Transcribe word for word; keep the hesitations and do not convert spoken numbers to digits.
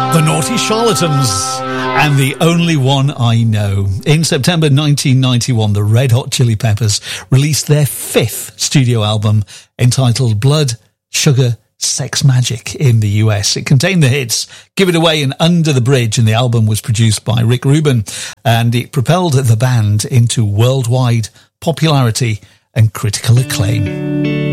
The Naughty Charlatans and The Only One I Know. In September nineteen ninety-one, the Red Hot Chili Peppers released their fifth studio album entitled Blood, Sugar, Sex Magic in the U S. It contained the hits Give It Away and Under the Bridge, and the album was produced by Rick Rubin, and it propelled the band into worldwide popularity and critical acclaim.